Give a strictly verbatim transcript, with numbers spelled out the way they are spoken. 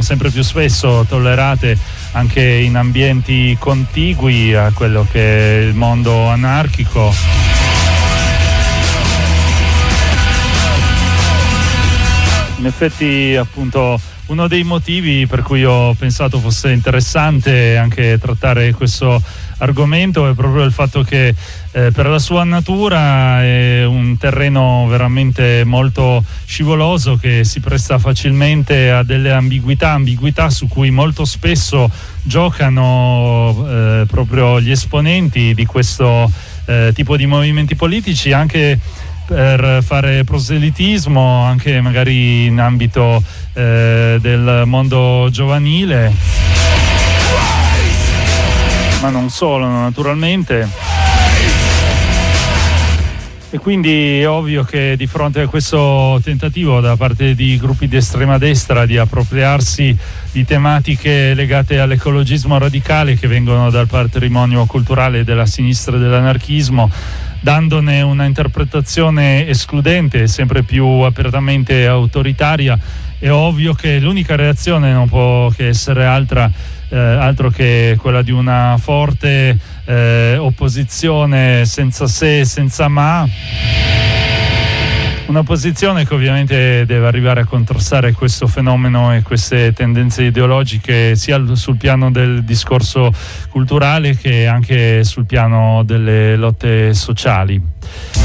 sempre più spesso tollerate anche in ambienti contigui a quello che è il mondo anarchico. In effetti, appunto, uno dei motivi per cui ho pensato fosse interessante anche trattare questo argomento è proprio il fatto che eh, per la sua natura è un terreno veramente molto scivoloso, che si presta facilmente a delle ambiguità, ambiguità su cui molto spesso giocano eh, proprio gli esponenti di questo eh, tipo di movimenti politici, anche per fare proselitismo, anche magari in ambito eh, del mondo giovanile, ma non solo, naturalmente. E quindi è ovvio che di fronte a questo tentativo da parte di gruppi di estrema destra di appropriarsi di tematiche legate all'ecologismo radicale che vengono dal patrimonio culturale della sinistra e dell'anarchismo, dandone una interpretazione escludente e sempre più apertamente autoritaria, è ovvio che l'unica reazione non può che essere altra, eh, altro che quella di una forte eh, opposizione senza se e senza ma. Una posizione che ovviamente deve arrivare a contrastare questo fenomeno e queste tendenze ideologiche sia sul piano del discorso culturale che anche sul piano delle lotte sociali.